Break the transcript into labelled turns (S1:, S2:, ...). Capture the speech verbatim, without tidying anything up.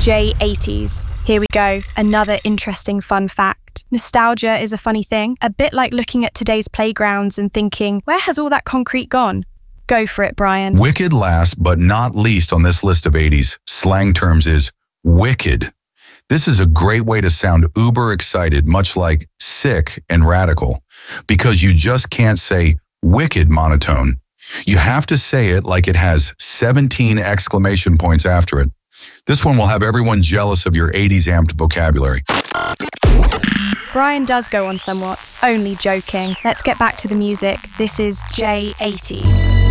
S1: J eighties. Here we go, another interesting fun fact. Nostalgia is a funny thing, a bit like looking at today's playgrounds and thinking, where has all that concrete gone? Go for it, Brian.
S2: Wicked last but not least on this list of eighties slang terms is wicked. This is a great way to sound uber excited, much like sick and radical, because you just can't say wicked monotone. You have to say it like it has seventeen exclamation points after it. This one will have everyone jealous of your eighties amped vocabulary.
S1: Brian does go on somewhat, only joking. Let's get back to the music. This is J eighties.